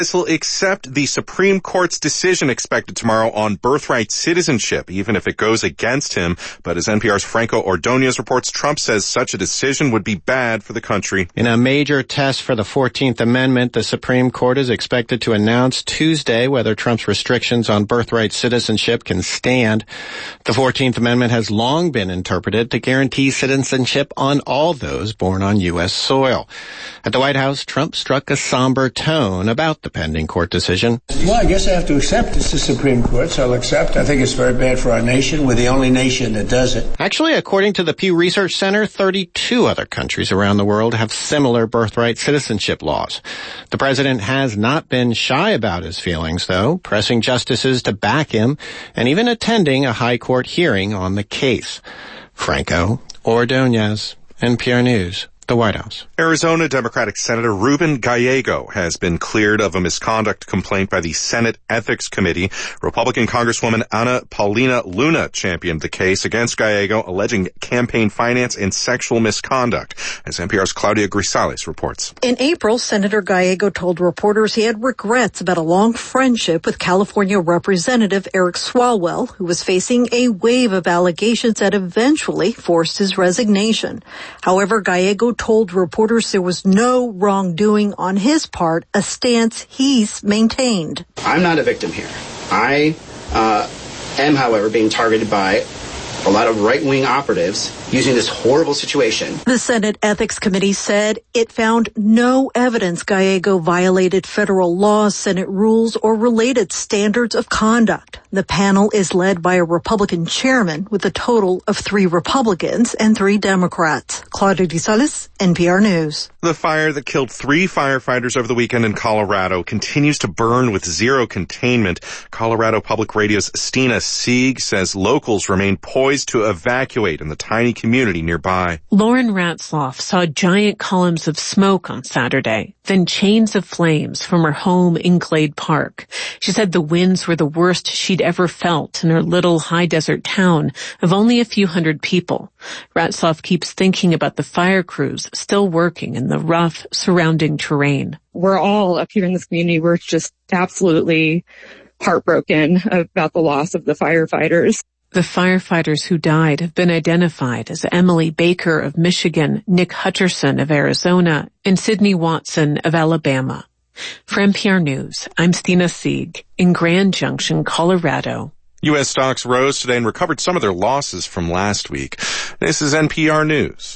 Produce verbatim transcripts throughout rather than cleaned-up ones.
will accept the Supreme Court's decision expected tomorrow on birthright citizenship, even if it goes against him. But as N P R's Franco Ordonez reports, Trump says such a decision would be bad for the country. In a major test for the fourteenth Amendment, the Supreme Court is expected to announce Tuesday whether Trump's restrictions on birthright citizenship can stand. The fourteenth Amendment has long been interpreted to guarantee citizenship on all those born on U S soil. At the White House, Trump struck a somber tone about the pending court decision. Well, I guess I have to accept it's the Supreme Court, so I'll accept. I think it's very bad for our nation. We're the only nation that does it. Actually, according to the Pew Research Center, thirty-two other countries around the world have similar birthright citizenship laws. The president has not been shy about his feelings, though, pressing justices to back him and even attending a high court hearing on the case. Franco Ordonez, N P R News. The White House. Arizona Democratic Senator Ruben Gallego has been cleared of a misconduct complaint by the Senate Ethics Committee. Republican Congresswoman Ana Paulina Luna championed the case against Gallego, alleging campaign finance and sexual misconduct, as N P R's Claudia Grisales reports. In April, Senator Gallego told reporters he had regrets about a long friendship with California Representative Eric Swalwell, who was facing a wave of allegations that eventually forced his resignation. However, Gallego told reporters there was no wrongdoing on his part, a stance he's maintained. I'm not a victim here. I uh, am, however, being targeted by a lot of right-wing operatives using this horrible situation. The Senate Ethics Committee said it found no evidence Gallego violated federal laws, Senate rules, or related standards of conduct. The panel is led by a Republican chairman with a total of three Republicans and three Democrats. Claudia Grisales, N P R News. The fire that killed three firefighters over the weekend in Colorado continues to burn with zero containment. Colorado Public Radio's Stina Sieg says locals remain poised to evacuate in the tiny community nearby. Lauren Ratzloff saw giant columns of smoke on Saturday, then chains of flames from her home in Glade Park. She said the winds were the worst she'd ever felt in her little high desert town of only a few hundred people. Ratzloff keeps thinking about the fire crews still working in the rough surrounding terrain. We're all up here in this community. We're just absolutely heartbroken about the loss of the firefighters. The firefighters who died have been identified as Emily Baker of Michigan, Nick Hutcherson of Arizona, and Sidney Watson of Alabama. For N P R News, I'm Stina Sieg in Grand Junction, Colorado. U S stocks rose today and recovered some of their losses from last week. This is N P R News.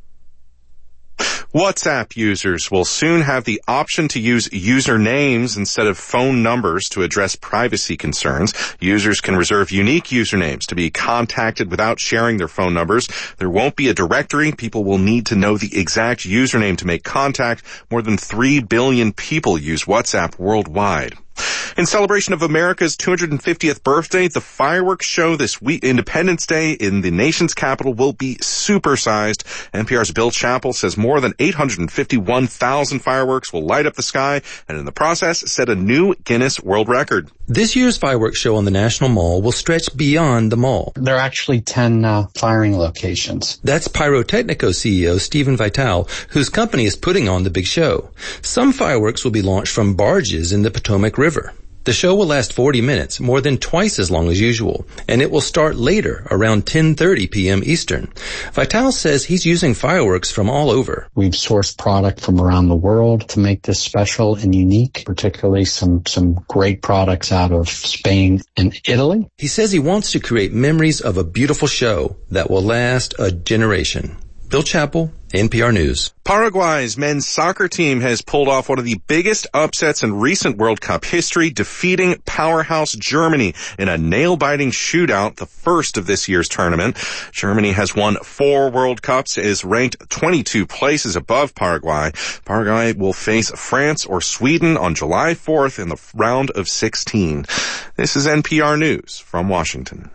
WhatsApp users will soon have the option to use usernames instead of phone numbers to address privacy concerns. Users can reserve unique usernames to be contacted without sharing their phone numbers. There won't be a directory. People will need to know the exact username to make contact. More than three billion people use WhatsApp worldwide. In celebration of America's two hundred fiftieth birthday, the fireworks show this week, Independence Day in the nation's capital, will be supersized. N P R's Bill Chappell says more than eight hundred fifty-one thousand fireworks will light up the sky and in the process set a new Guinness World Record. This year's fireworks show on the National Mall will stretch beyond the mall. There are actually ten uh, firing locations. That's Pyrotechnico C E O Stephen Vital, whose company is putting on the big show. Some fireworks will be launched from barges in the Potomac River. The show will last forty minutes, more than twice as long as usual, and it will start later, around ten thirty p.m. Eastern. Vital says he's using fireworks from all over. We've sourced product from around the world to make this special and unique, particularly some, some great products out of Spain and Italy. He says he wants to create memories of a beautiful show that will last a generation. Bill Chappell, N P R News. Paraguay's men's soccer team has pulled off one of the biggest upsets in recent World Cup history, defeating powerhouse Germany in a nail-biting shootout, the first of this year's tournament. Germany has won four World Cups, is ranked twenty-two places above Paraguay. Paraguay will face France or Sweden on July fourth in the round of sixteen. This is N P R News from Washington.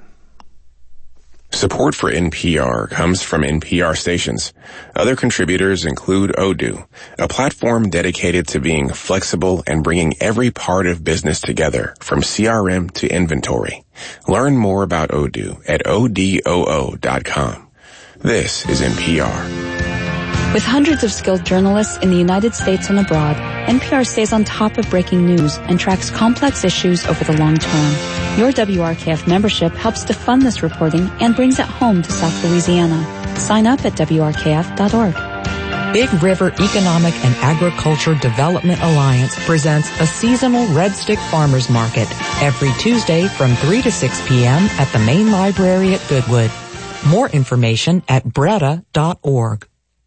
Support for N P R comes from N P R stations. Other contributors include Odoo, a platform dedicated to being flexible and bringing every part of business together, from C R M to inventory. Learn more about Odoo at O D O O dot com. This is N P R. With hundreds of skilled journalists in the United States and abroad, N P R stays on top of breaking news and tracks complex issues over the long term. Your W R K F membership helps to fund this reporting and brings it home to South Louisiana. Sign up at W R K F dot org. Big River Economic and Agriculture Development Alliance presents a seasonal Red Stick Farmers Market every Tuesday from three to six p.m. at the main library at Goodwood. More information at breda dot org.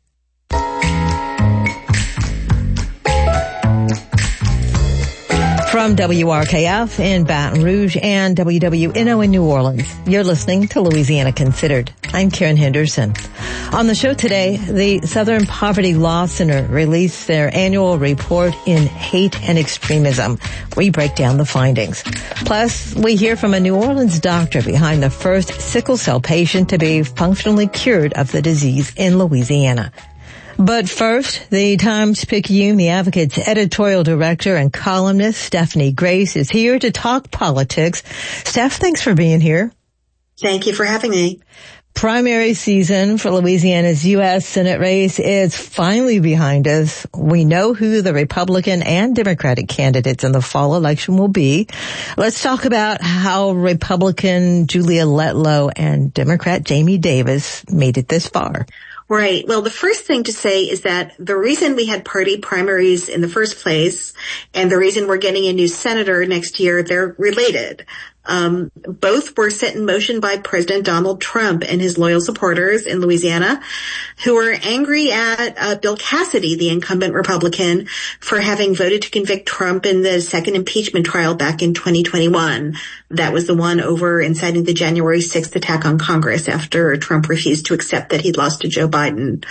From W R K F in Baton Rouge and W W N O in New Orleans, you're listening to Louisiana Considered. I'm Karen Henderson. On the show today, the Southern Poverty Law Center released their annual report in Hate and Extremism. We break down the findings. Plus, we hear from a New Orleans doctor behind the first sickle cell patient to be functionally cured of the disease in Louisiana. But first, the Times-Picayune, the Advocate's editorial director and columnist, Stephanie Grace, is here to talk politics. Steph, thanks for being here. Thank you for having me. Primary season for Louisiana's U S Senate race is finally behind us. We know who the Republican and Democratic candidates in the fall election will be. Let's talk about how Republican Julia Letlow and Democrat Jamie Davis made it this far. Right. Well, the first thing to say is that the reason we had party primaries in the first place and the reason we're getting a new senator next year, they're related. Um, both were set in motion by President Donald Trump and his loyal supporters in Louisiana, who were angry at uh, Bill Cassidy, the incumbent Republican, for having voted to convict Trump in the second impeachment trial back in twenty twenty-one. That was the one over inciting the January sixth attack on Congress after Trump refused to accept that he'd lost to Joe Biden.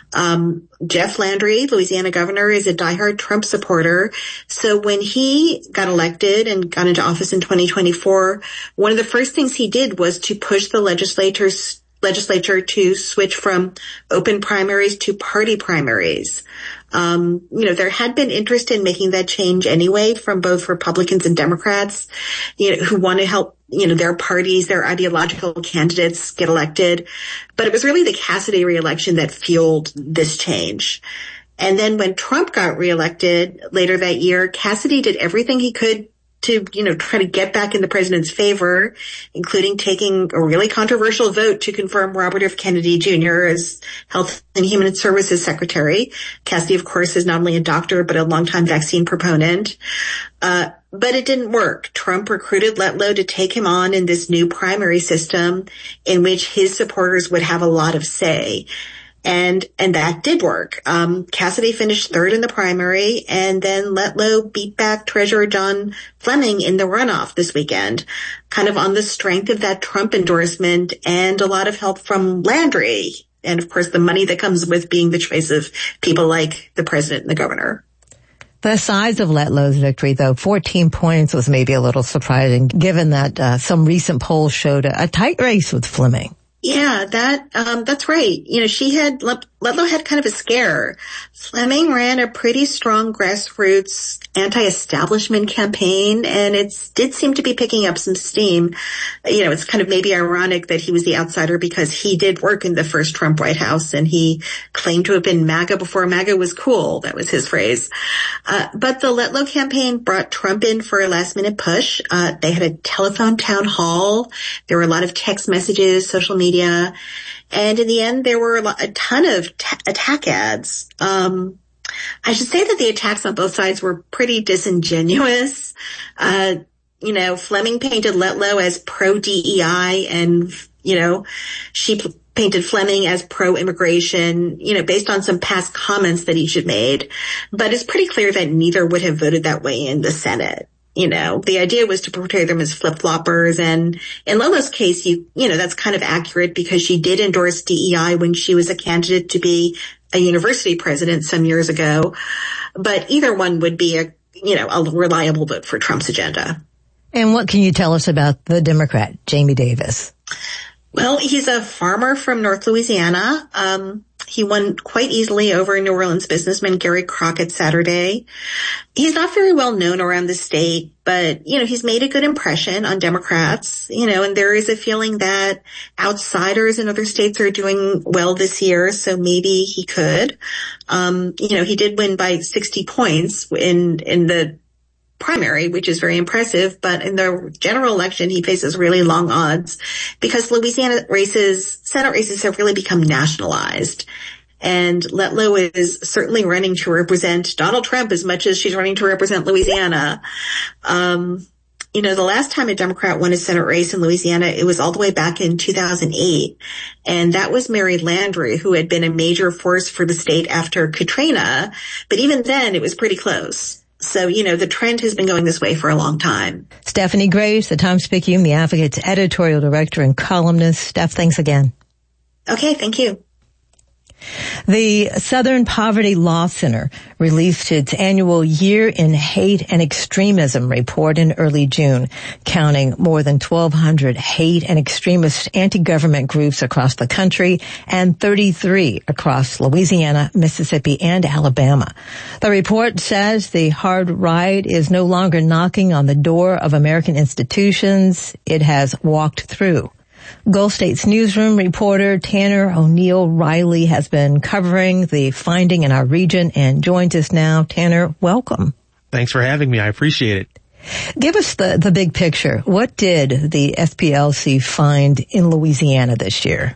Um, Jeff Landry, Louisiana governor, is a diehard Trump supporter. So when he got elected and got into office in twenty twenty-four, one of the first things he did was to push the legislators, legislature to switch from open primaries to party primaries. Um, you know, there had been interest in making that change anyway from both Republicans and Democrats, you know, who want to help, you know, their parties, their ideological candidates get elected. But it was really the Cassidy reelection that fueled this change. And then when Trump got reelected later that year, Cassidy did everything he could to, you know, try to get back in the president's favor, including taking a really controversial vote to confirm Robert F. Kennedy Junior as Health and Human Services Secretary. Cassidy, of course, is not only a doctor, but a longtime vaccine proponent. Uh, but it didn't work. Trump recruited Letlow to take him on in this new primary system in which his supporters would have a lot of say. And, and that did work. Um, Cassidy finished third in the primary, and then Letlow beat back Treasurer John Fleming in the runoff this weekend, kind of on the strength of that Trump endorsement and a lot of help from Landry. And of course, the money that comes with being the choice of people like the president and the governor. The size of Letlow's victory, though, fourteen points, was maybe a little surprising, given that uh, some recent polls showed a, a tight race with Fleming. Yeah, that, um, that's right. You know, she had, Letlow had kind of a scare. Fleming ran a pretty strong grassroots anti-establishment campaign, and it did seem to be picking up some steam. You know, it's kind of maybe ironic that he was the outsider because he did work in the first Trump White House, and he claimed to have been MAGA before MAGA was cool. That was his phrase. Uh, but the Letlow campaign brought Trump in for a last-minute push. Uh, they had a telephone town hall. There were a lot of text messages, social media. Media. And in the end, there were a, lot, a ton of ta- attack ads. Um, I should say that the attacks on both sides were pretty disingenuous. Uh, you know, Fleming painted Letlow as pro-D E I and, you know, she p- painted Fleming as pro-immigration, you know, based on some past comments that each had made. But it's pretty clear that neither would have voted that way in the Senate. You know, the idea was to portray them as flip-floppers, and in Letlow's case, you, you know, that's kind of accurate because she did endorse D E I when she was a candidate to be a university president some years ago. But either one would be a, you know, a reliable vote for Trump's agenda. And what can you tell us about the Democrat, Jamie Davis? Well, he's a farmer from North Louisiana. Um, He won quite easily over New Orleans businessman Gary Crockett Saturday. He's not very well known around the state, but, you know, he's made a good impression on Democrats, you know, and there is a feeling that outsiders in other states are doing well this year, so maybe he could. Um, you know, he did win by sixty points in, in the primary, which is very impressive, but in the general election, he faces really long odds because Louisiana races, Senate races have really become nationalized. And Letlow is certainly running to represent Donald Trump as much as she's running to represent Louisiana. Um, you know, the last time a Democrat won a Senate race in Louisiana, it was all the way back in two thousand eight. And that was Mary Landry, who had been a major force for the state after Katrina. But even then, it was pretty close. So, you know, the trend has been going this way for a long time. Stephanie Graves, the Times-Picayune, the Advocate's editorial director and columnist. Steph, thanks again. Okay, thank you. The Southern Poverty Law Center released its annual Year in Hate and Extremism report in early June, counting more than twelve hundred hate and extremist anti-government groups across the country and thirty-three across Louisiana, Mississippi, and Alabama. The report says the hard right is no longer knocking on the door of American institutions. It has walked through. Gulf States newsroom reporter Tanner O'Neill Riley has been covering the finding in our region and joins us now. Tanner, welcome. Thanks for having me. I appreciate it. Give us the, the big picture. What did the S P L C find in Louisiana this year?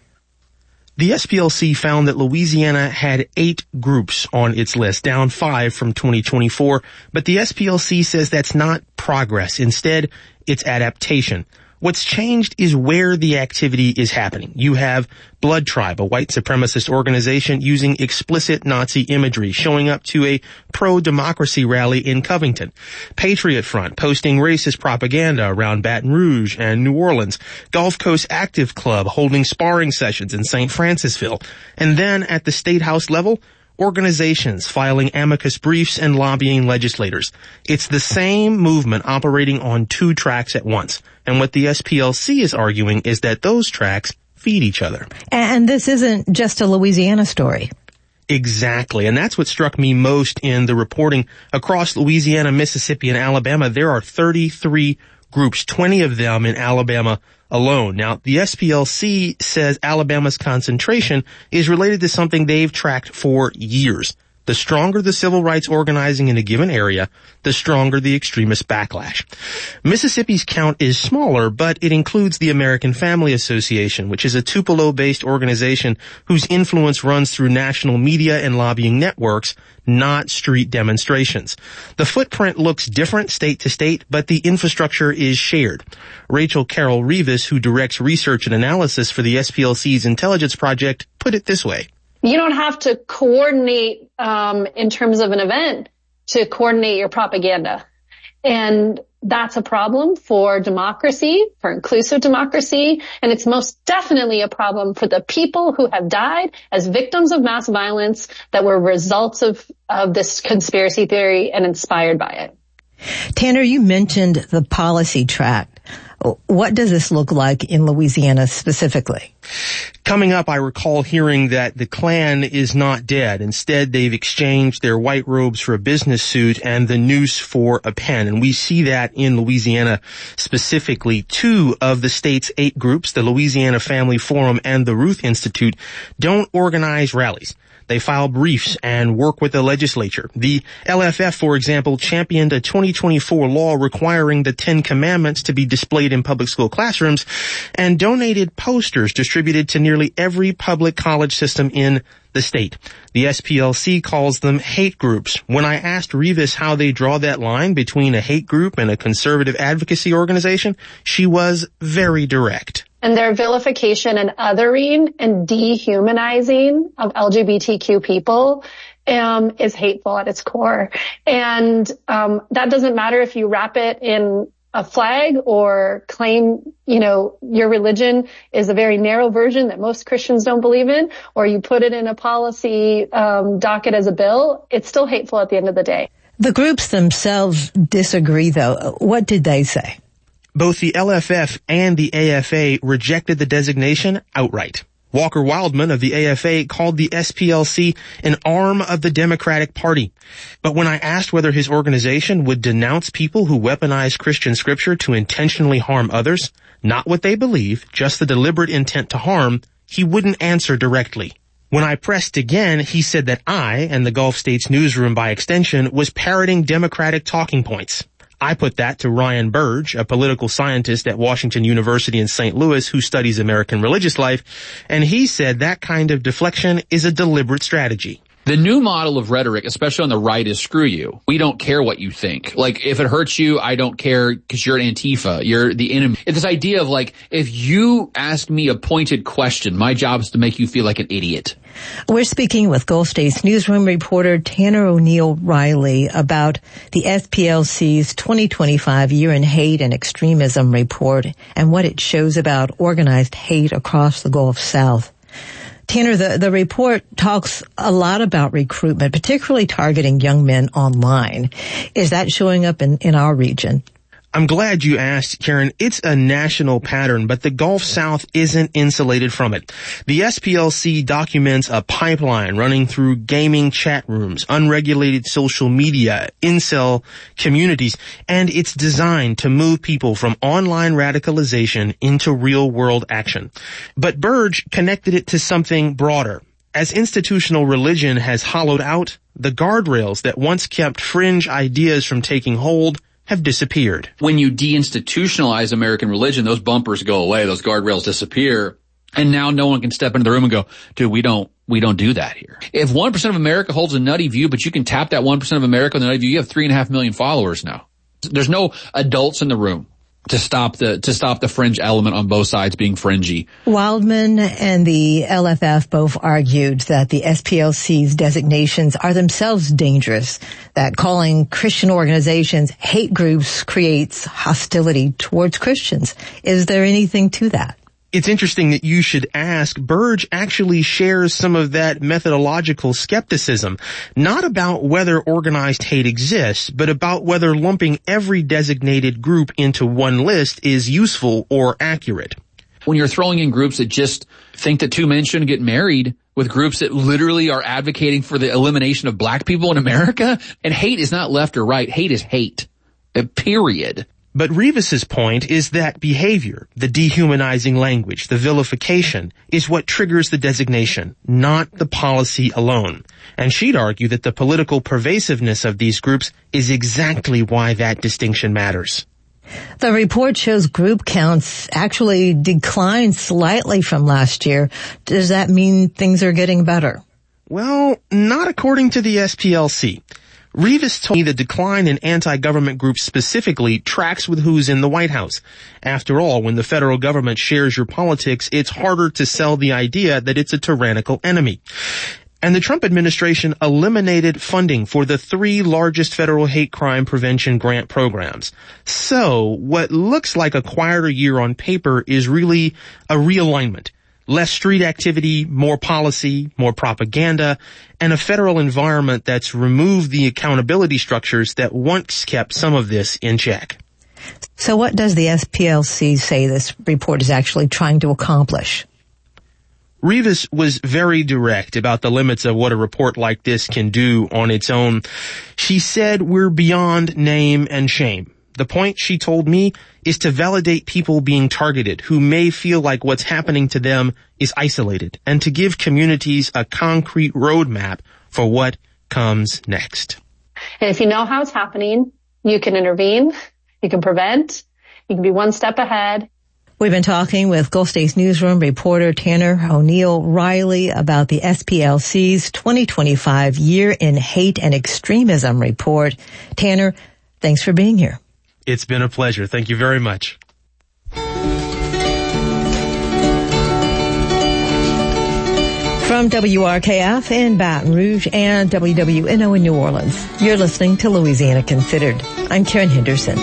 The S P L C found that Louisiana had eight groups on its list, down five from twenty twenty-four. But the S P L C says that's not progress. Instead, it's adaptation. What's changed is where the activity is happening. You have Blood Tribe, a white supremacist organization using explicit Nazi imagery, showing up to a pro-democracy rally in Covington. Patriot Front posting racist propaganda around Baton Rouge and New Orleans. Gulf Coast Active Club holding sparring sessions in Saint Francisville. And then at the State House level, organizations filing amicus briefs and lobbying legislators. It's the same movement operating on two tracks at once. And what the S P L C is arguing is that those tracks feed each other. And this isn't just a Louisiana story. Exactly. And that's what struck me most in the reporting. Across Louisiana, Mississippi, and Alabama, there are thirty-three groups, twenty of them in Alabama alone. Now, the S P L C says Alabama's concentration is related to something they've tracked for years. The stronger the civil rights organizing in a given area, the stronger the extremist backlash. Mississippi's count is smaller, but it includes the American Family Association, which is a Tupelo-based organization whose influence runs through national media and lobbying networks, not street demonstrations. The footprint looks different state to state, but the infrastructure is shared. Rachel Carroll Rivas, who directs research and analysis for the S P L C's Intelligence Project, put it this way. You don't have to coordinate um, in terms of an event to coordinate your propaganda. And that's a problem for democracy, for inclusive democracy. And it's most definitely a problem for the people who have died as victims of mass violence that were results of, of this conspiracy theory and inspired by it. Tanner, you mentioned the policy track. What does this look like in Louisiana specifically? Coming up, I recall hearing that the Klan is not dead. Instead, they've exchanged their white robes for a business suit and the noose for a pen. And we see that in Louisiana specifically. Two of the state's eight groups, the Louisiana Family Forum and the Ruth Institute, don't organize rallies. They file briefs and work with the legislature. The L F F, for example, championed a twenty twenty-four law requiring the Ten Commandments to be displayed in public school classrooms and donated posters distributed to nearly every public college system in the state. The S P L C calls them hate groups. When I asked Rivas how they draw that line between a hate group and a conservative advocacy organization, she was very direct. And their vilification and othering and dehumanizing of L G B T Q people um, is hateful at its core. And um, that doesn't matter if you wrap it in a flag or claim, you know, your religion is a very narrow version that most Christians don't believe in, or you put it in a policy um, docket as a bill. It's still hateful at the end of the day. The groups themselves disagree, though. What did they say? Both the L F F and the A F A rejected the designation outright. Walker Wildman of the A F A called the S P L C an arm of the Democratic Party. But when I asked whether his organization would denounce people who weaponize Christian scripture to intentionally harm others, not what they believe, just the deliberate intent to harm, he wouldn't answer directly. When I pressed again, he said that I, and the Gulf States newsroom by extension, was parroting Democratic talking points. I put that to Ryan Burge, a political scientist at Washington University in Saint Louis who studies American religious life, and he said that kind of deflection is a deliberate strategy. The new model of rhetoric, especially on the right, is screw you. We don't care what you think. Like, if it hurts you, I don't care because you're an Antifa. You're the enemy. It's this idea of like, if you ask me a pointed question, my job is to make you feel like an idiot. We're speaking with Gulf States newsroom reporter Tanner O'Neill Riley about the S P L C's twenty twenty-five Year in Hate and Extremism report and what it shows about organized hate across the Gulf South. Tanner, the, the report talks a lot about recruitment, particularly targeting young men online. Is that showing up in, in our region? I'm glad you asked, Karen. It's a national pattern, but the Gulf South isn't insulated from it. The S P L C documents a pipeline running through gaming chat rooms, unregulated social media, incel communities, and it's designed to move people from online radicalization into real-world action. But Burge connected it to something broader. As institutional religion has hollowed out, the guardrails that once kept fringe ideas from taking hold have disappeared. When you deinstitutionalize American religion, those bumpers go away, those guardrails disappear, and now no one can step into the room and go, dude, we don't, we don't do that here. If one percent of America holds a nutty view, but you can tap that one percent of America with a nutty view, you have three and a half million followers now. There's no adults in the room to stop the, to stop the fringe element on both sides being fringy. Wildman and the L F F both argued that the S P L C's designations are themselves dangerous, that calling Christian organizations hate groups creates hostility towards Christians. Is there anything to that? It's interesting that you should ask. Burge actually shares some of that methodological skepticism, not about whether organized hate exists, but about whether lumping every designated group into one list is useful or accurate. When you're throwing in groups that just think that two men shouldn't get married with groups that literally are advocating for the elimination of black people in America, and hate is not left or right, hate is hate. Period. But Rivas's point is that behavior, the dehumanizing language, the vilification, is what triggers the designation, not the policy alone. And she'd argue that the political pervasiveness of these groups is exactly why that distinction matters. The report shows group counts actually declined slightly from last year. Does that mean things are getting better? Well, not according to the S P L C. Rivas told me the decline in anti-government groups specifically tracks with who's in the White House. After all, when the federal government shares your politics, it's harder to sell the idea that it's a tyrannical enemy. And the Trump administration eliminated funding for the three largest federal hate crime prevention grant programs. So, what looks like a quieter year on paper is really a realignment. Less street activity, more policy, more propaganda, and a federal environment that's removed the accountability structures that once kept some of this in check. So what does the S P L C say this report is actually trying to accomplish? Rivas was very direct about the limits of what a report like this can do on its own. She said we're beyond name and shame. The point, she told me, is to validate people being targeted who may feel like what's happening to them is isolated, and to give communities a concrete roadmap for what comes next. And if you know how it's happening, you can intervene, you can prevent, you can be one step ahead. We've been talking with Gulf States newsroom reporter Tanner O'Neill Riley about the S P L C's twenty twenty-five Year in Hate and Extremism report. Tanner, thanks for being here. It's been a pleasure. Thank you very much. From W R K F in Baton Rouge and W W N O in New Orleans, you're listening to Louisiana Considered. I'm Karen Henderson.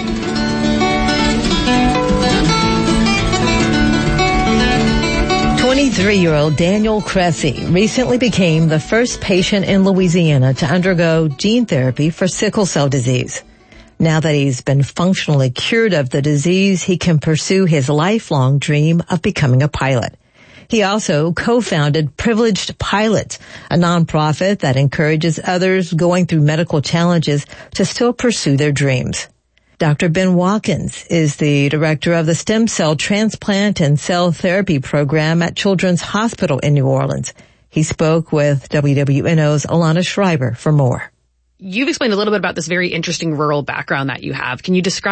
twenty-three-year-old Daniel Cressy recently became the first patient in Louisiana to undergo gene therapy for sickle cell disease. Now that he's been functionally cured of the disease, he can pursue his lifelong dream of becoming a pilot. He also co-founded Privileged Pilots, a nonprofit that encourages others going through medical challenges to still pursue their dreams. Doctor Ben Watkins is the director of the Stem Cell Transplant and Cell Therapy Program at Children's Hospital in New Orleans. He spoke with W W N O's Alana Schreiber for more. You've explained a little bit about this very interesting rural background that you have. Can you describe